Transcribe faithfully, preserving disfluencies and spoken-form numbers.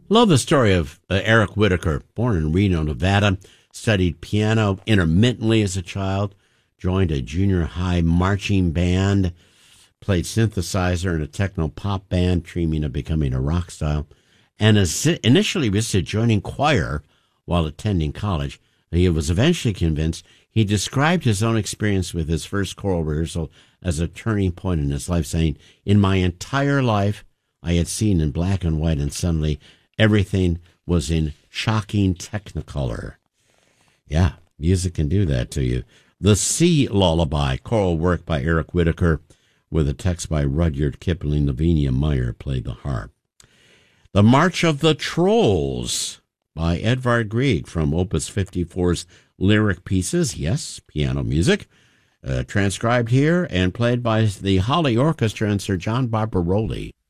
Love the story of uh, Eric Whitacre, born in Reno, Nevada, studied piano intermittently as a child, joined a junior high marching band, played synthesizer in a techno pop band, dreaming of becoming a rock star, and as initially resisted joining choir while attending college. He was eventually convinced. He described his own experience with his first choral rehearsal as a turning point in his life, saying, "In my entire life, I had seen in black and white, and suddenly everything was in shocking technicolor." Yeah, music can do that to you. The Sea Lullaby, choral work by Eric Whitacre, with a text by Rudyard Kipling. Lavinia Meyer played the harp. The March of the Trolls by Edvard Grieg from Opus fifty-four's Lyric Pieces. Yes, piano music. Uh, transcribed here and played by the Holly Orchestra and Sir John Barbaroli.